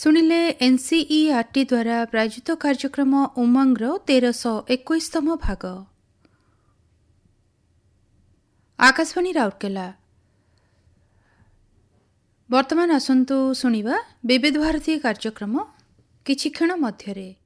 ଶୁଣିଲେ NCERT ଦ୍ୱାରା ପ୍ରାୟୋଜିତ କାର୍ଯ୍ୟକ୍ରମ ଉମଙ୍ଗର 1321ତମ ଭାଗ। ଆକାଶବାଣୀ ରାଉରକେଲା। ବର୍ତ୍ତମାନ ଆସନ୍ତୁ ଶୁଣିବା ବିବିଧ ଭାରତୀ କାର୍ଯ୍ୟକ୍ରମ କିଛି କ୍ଷଣ ମଧ୍ୟରେ।